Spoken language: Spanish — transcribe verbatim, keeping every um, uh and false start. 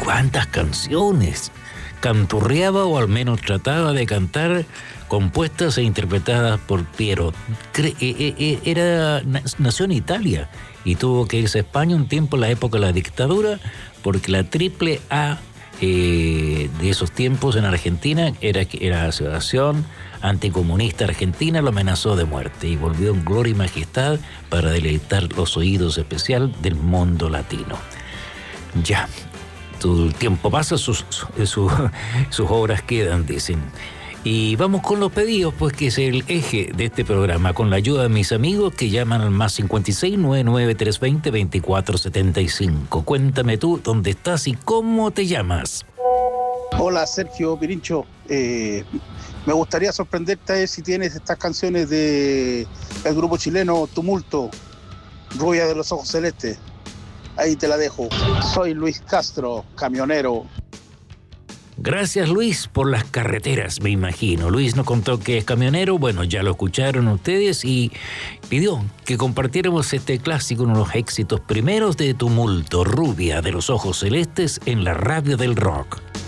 ¿Cuántas canciones? Canturreaba, o al menos trataba de cantar, compuestas e interpretadas por Piero. Cre- eh, eh, era, nació en Italia y tuvo que irse a España un tiempo en la época de la dictadura, porque la triple A eh, de esos tiempos en Argentina era, era la Asociación Anticomunista Argentina, lo amenazó de muerte y volvió en gloria y majestad para deleitar los oídos especial del mundo latino. Ya. El tiempo pasa, sus, sus, sus obras quedan, dicen. Y vamos con los pedidos, pues, que es el eje de este programa, con la ayuda de mis amigos que llaman al más cincuenta y seis, noventa y nueve, trescientos veinte, veinticuatro setenta y cinco. Cuéntame tú dónde estás y cómo te llamas. Hola, Sergio Pirincho. Eh, me gustaría sorprenderte a ver si tienes estas canciones de el grupo chileno Tumulto, Rubia de los Ojos Celestes. Ahí te la dejo. Soy Luis Castro, camionero. Gracias, Luis, por las carreteras, me imagino. Luis nos contó que es camionero. Bueno, ya lo escucharon ustedes y pidió que compartiéramos este clásico, uno de los éxitos primeros de Tumulto, Rubia de los Ojos Celestes, en la radio del rock.